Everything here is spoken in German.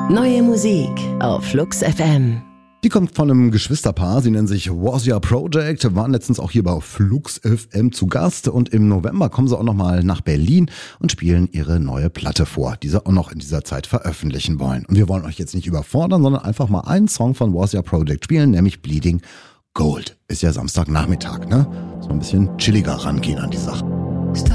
Neue Musik auf Flux FM. Die kommt von einem Geschwisterpaar, sie nennen sich Wasia Project, waren letztens auch hier bei Flux FM zu Gast und im November kommen sie auch nochmal nach Berlin und spielen ihre neue Platte vor, die sie auch noch in dieser Zeit veröffentlichen wollen. Und wir wollen euch jetzt nicht überfordern, sondern einfach mal einen Song von Wasia Project spielen, nämlich Bleeding Gold. Ist ja Samstagnachmittag, ne? So ein bisschen chilliger rangehen an die Sache.